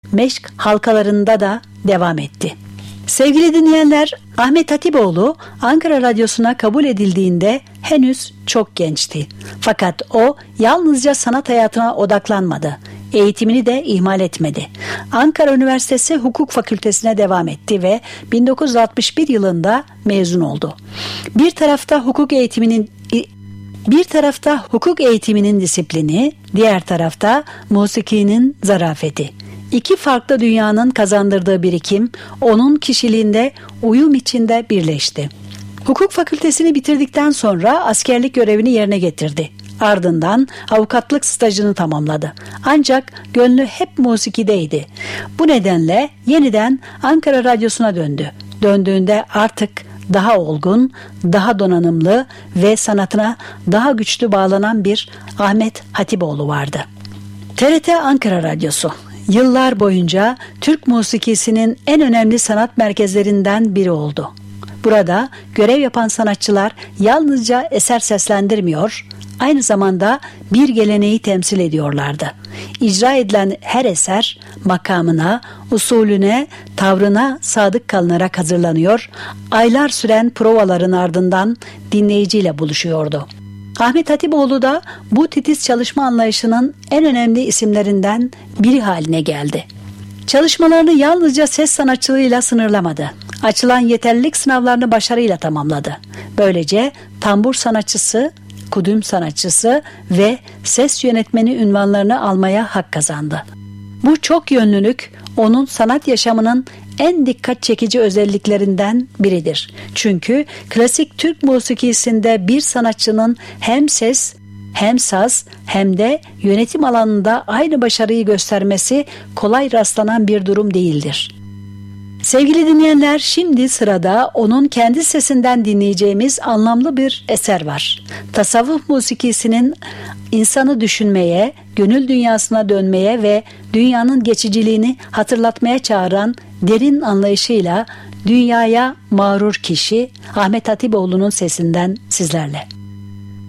meşk halkalarında da devam etti. Sevgili dinleyenler, Ahmet Hatipoğlu Ankara Radyosu'na kabul edildiğinde henüz çok gençti. Fakat o yalnızca sanat hayatına odaklanmadı. Eğitimini de ihmal etmedi. Ankara Üniversitesi Hukuk Fakültesine devam etti ve 1961 yılında mezun oldu. Bir tarafta hukuk eğitiminin disiplini, diğer tarafta musikinin zarafeti. İki farklı dünyanın kazandırdığı birikim onun kişiliğinde uyum içinde birleşti. Hukuk fakültesini bitirdikten sonra askerlik görevini yerine getirdi. Ardından avukatlık stajını tamamladı. Ancak gönlü hep musikideydi. Bu nedenle yeniden Ankara Radyosu'na döndü. Döndüğünde artık daha olgun, daha donanımlı ve sanatına daha güçlü bağlanan bir Ahmet Hatipoğlu vardı. TRT Ankara Radyosu yıllar boyunca Türk musikisinin en önemli sanat merkezlerinden biri oldu. Burada görev yapan sanatçılar yalnızca eser seslendirmiyor, aynı zamanda bir geleneği temsil ediyorlardı. İcra edilen her eser makamına, usulüne, tavrına sadık kalınarak hazırlanıyor, aylar süren provaların ardından dinleyiciyle buluşuyordu. Ahmet Hatipoğlu da bu titiz çalışma anlayışının en önemli isimlerinden biri haline geldi. Çalışmalarını yalnızca ses sanatçılığıyla sınırlamadı. Açılan yeterlilik sınavlarını başarıyla tamamladı. Böylece tambur sanatçısı, kudüm sanatçısı ve ses yönetmeni unvanlarını almaya hak kazandı. Bu çok yönlülük onun sanat yaşamının en dikkat çekici özelliklerinden biridir. Çünkü klasik Türk musikisinde bir sanatçının hem ses, hem saz, hem de yönetim alanında aynı başarıyı göstermesi kolay rastlanan bir durum değildir. Sevgili dinleyenler, şimdi sırada onun kendi sesinden dinleyeceğimiz anlamlı bir eser var. Tasavvuf musikisinin insanı düşünmeye, gönül dünyasına dönmeye ve dünyanın geçiciliğini hatırlatmaya çağıran derin anlayışıyla dünyaya mağrur kişi Ahmet Hatipoğlu'nun sesinden sizlerle.